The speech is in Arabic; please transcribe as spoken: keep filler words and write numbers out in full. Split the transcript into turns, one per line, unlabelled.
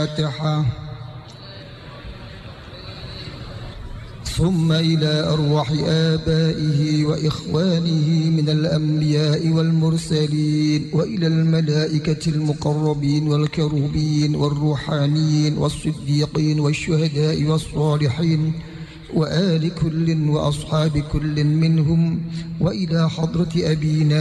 الفاتحة. ثم إلى أرواح آبائه وإخوانه من الأنبياء والمرسلين، وإلى الملائكة المقربين والكروبين والروحانيين والصديقين والشهداء والصالحين، وآل كل وأصحاب كل منهم، وإلى حضرة أبينا